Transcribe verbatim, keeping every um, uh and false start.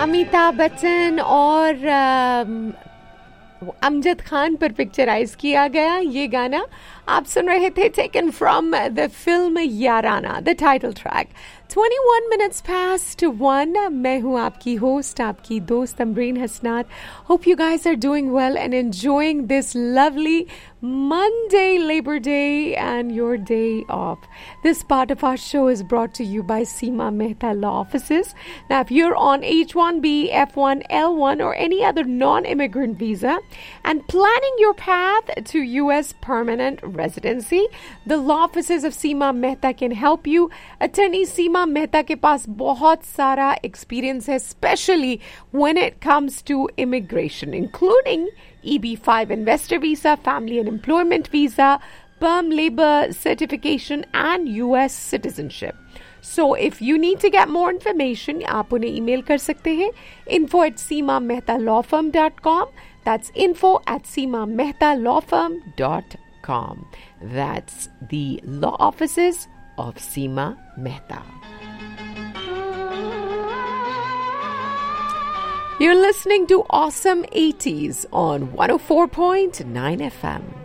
अमिताभ बच्चन और अम, अमजद खान पर पिक्चराइज किया गया ये गाना आप सुन रहे थे, taken from the film Yaarana, the title track. twenty-one minutes past one. मैं हूँ आपकी होस्ट, आपकी दोस्त अमरीन हसनात. Hope you guys are doing well and enjoying this lovely Monday, Labor Day and your day off. This part of our show is brought to you by Seema Mehta Law Offices. Now, if you're on H one B, F one, L one or any other non-immigrant visa and planning your path to U S permanent residency, the law offices of Seema Mehta can help you. Attorney Seema Mehta के पास बहुत सारा experience है, especially when it comes to immigration, including E B five investor visa, family and employment visa, perm labor certification and U S citizenship. So if you need to get more information, आप उन्हें email कर सकते हैं info at seema mehta law firm dot com. That's info at seema mehta law firm dot com. That's the law offices of Seema Mehta. You're listening to Awesome eighties on one oh four point nine F M.